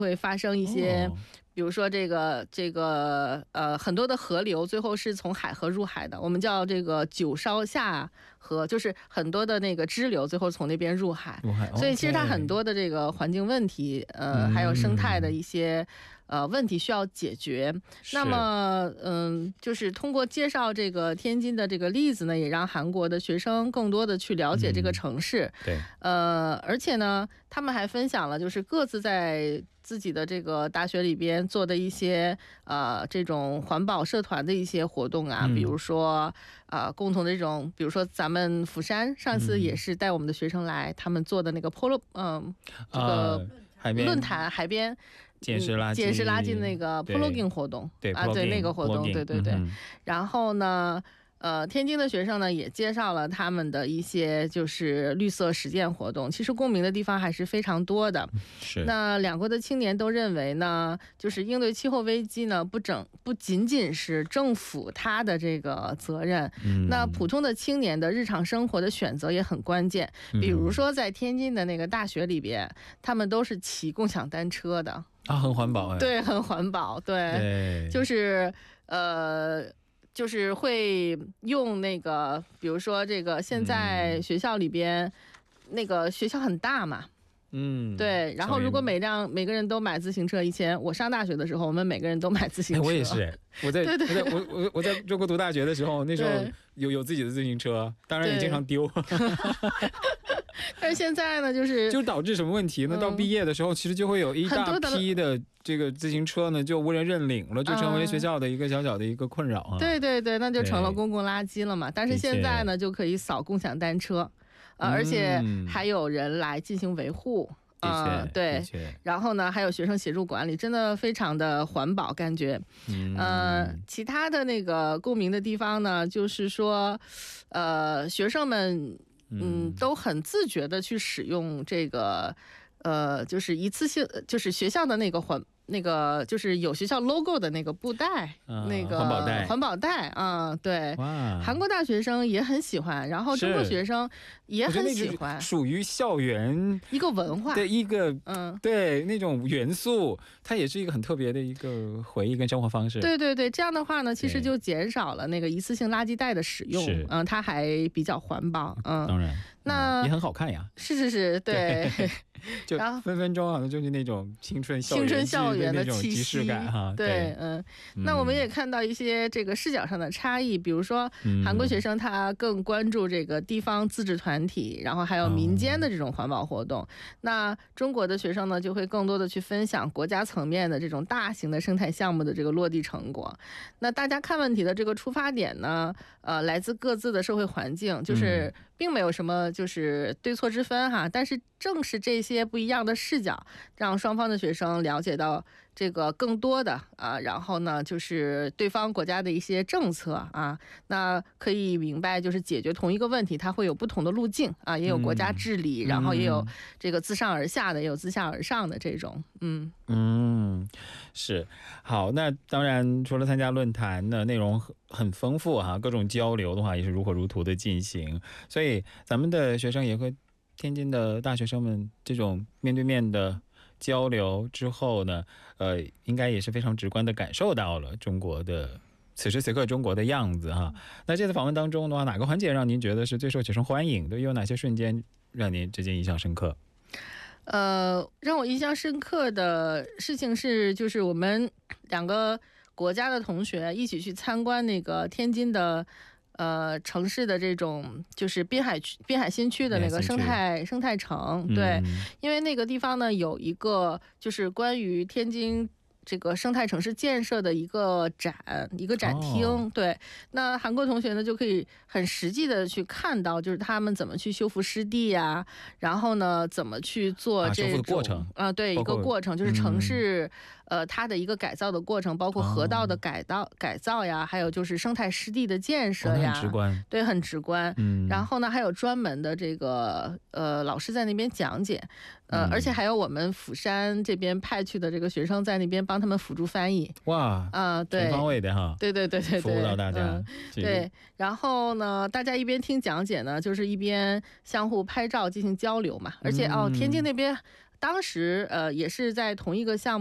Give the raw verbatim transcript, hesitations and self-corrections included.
会发生一些、哦、比如说这个这个呃很多的河流最后是从海河入海的，我们叫这个九烧下河，就是很多的那个支流最后从那边入海， 入海所以其实它很多的这个环境问题呃、嗯、还有生态的一些呃问题需要解决。那么嗯就是通过介绍这个天津的这个例子呢，也让韩国的学生更多的去了解这个城市、 嗯、对呃而且呢他们还分享了就是各自在自己的这个大学里边做的一些呃这种环保社团的一些活动啊、嗯、比如说呃共同的这种，比如说咱们釜山上次也是带我们的学生来、嗯、他们做的那个 polo 嗯、呃、这个海边论坛海边捡拾垃圾捡拾垃圾那个 plogging 活动， 对啊对那个活动，对对对、嗯、然后呢呃，天津的学生呢也介绍了他们的一些就是绿色实践活动，其实共鸣的地方还是非常多的。 是。 那两国的青年都认为呢，就是应对气候危机呢，不整不仅仅是政府他的这个责任、嗯，那普通的青年的日常生活的选择也很关键。比如说在天津的那个大学里边，嗯、他们都是骑共享单车的啊，很环保哎。 对，很环保，对，对就是呃。就是会用那个比如说这个现在学校里边、嗯、那个学校很大嘛，嗯，对，然后如果每辆每个人都买自行车，以前我上大学的时候我们每个人都买自行车、哎、 我也是我在对对对我我我在中国读大学的时候，那时候有有自己的自行车，当然也经常丢但是现在呢就是就导致什么问题呢、嗯、到毕业的时候其实就会有一大批的这个自行车呢就无人认领了，就成为学校的一个小小的一个困扰啊、嗯、 对对对，那就成了公共垃圾了嘛。但是现在呢就可以扫共享单车、呃、而且还有人来进行维护， 嗯， 对，然后呢还有学生协助管理，真的非常的环保感觉。嗯，呃，其他的那个共鸣的地方呢，就是说，呃，学生们嗯都很自觉的去使用这个，呃，就是一次性，就是学校的那个环。那个就是有学校 logo 的那个布袋、啊、那个环保袋环保袋啊，对，韩国大学生也很喜欢，然后中国学生也很喜欢， 属于校园一个文化的一个嗯，对那种元素，它也是一个很特别的一个回忆跟生活方式。 对对对，这样的话呢，其实就减少了那个一次性垃圾袋的使用，嗯，它还比较环保，嗯， 当然， 那、 嗯、也很好看呀。 是是是，对。 对就分分钟好像就是那种青春校园青春校园的气息即视感哈。 对，对嗯，那我们也看到一些这个视角上的差异，比如说韩国学生他更关注这个地方自治团体，然后还有民间的这种环保活动。哦、那中国的学生呢，就会更多的去分享国家层面的这种大型的生态项目的这个落地成果。那大家看问题的这个出发点呢，呃，来自各自的社会环境，就是并没有什么就是对错之分哈，但是正是这些。些不一样的视角，让双方的学生了解到这个更多的啊，然后呢，就是对方国家的一些政策啊，那可以明白，就是解决同一个问题，它会有不同的路径啊，也有国家治理，嗯、然后也有这个自上而下的，也有自下而上的这种，嗯嗯，是好。那当然，除了参加论坛呢，内容很丰富哈、啊，各种交流的话也是如火如荼的进行，所以咱们的学生也会。天津的大学生们这种面对面的交流之后呢，呃，应该也是非常直观的感受到了中国的此时此刻中国的样子哈。那这次访问当中的话，哪个环节让您觉得是最受学生欢迎的？又有哪些瞬间让您直接印象深刻？ 呃，让我印象深刻的事情是，就是我们两个国家的同学一起去参观那个天津的。呃，城市的这种就是滨海区、滨海新区的那个生态生态城，对、嗯，因为那个地方呢有一个就是关于天津这个生态城市建设的一个展，一个展厅、哦、对，那韩国同学呢就可以很实际的去看到就是他们怎么去修复湿地呀、啊，然后呢怎么去做这种、啊、修复的过程啊、呃、对，一个过程就是城市、嗯、呃它的一个改造的过程，包括河道的改造、哦、改造呀，还有就是生态湿地的建设呀、哦、 很直观， 对，很直观。嗯，然后呢还有专门的这个呃老师在那边讲解，呃、嗯、而且还有我们釜山这边派去的这个学生在那边帮他们辅助翻译。 哇啊、呃、对，全方位的哈， 对对对对对， 服务到大家、嗯、 对，然后呢大家一边听讲解呢就是一边相互拍照进行交流嘛，而且、嗯、哦天津那边当时呃也是在同一个项目。